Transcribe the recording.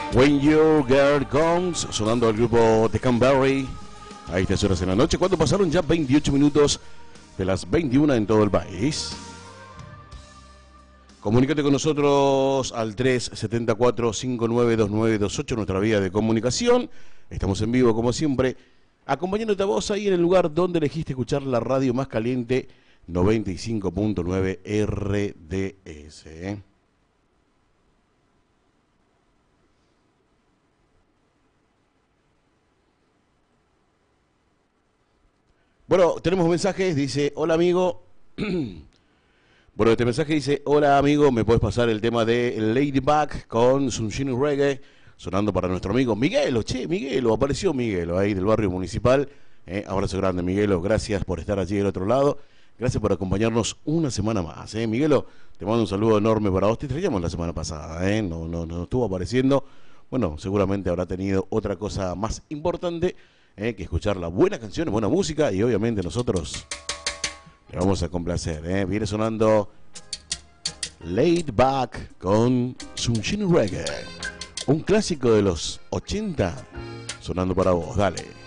When Your Girl Comes, sonando al grupo The Canberry a estas horas en la noche, cuando pasaron ya 28 minutos de las 21 en todo el país. Comunícate con nosotros al 374-592928, nuestra vía de comunicación. Estamos en vivo, como siempre, acompañándote a vos ahí en el lugar donde elegiste escuchar la radio más caliente, 95.9 RDS. Bueno, tenemos mensajes, dice, hola amigo. Bueno, este mensaje dice, hola amigo, ¿me puedes pasar el tema de Ladybug con Sunshine Reggae? Sonando para nuestro amigo Miguelo. Che, Miguelo, apareció Miguelo ahí del barrio municipal. Abrazo grande, Miguelo, gracias por estar allí del otro lado. Gracias por acompañarnos una semana más. Miguelo, te mando un saludo enorme para vos. Te traíamos la semana pasada, no estuvo apareciendo. Bueno, seguramente habrá tenido otra cosa más importante que escuchar las buenas canciones, buena música, y obviamente nosotros le vamos a complacer. Viene sonando Laid Back con Sunshine Reggae, un clásico de los 80, sonando para vos. Dale.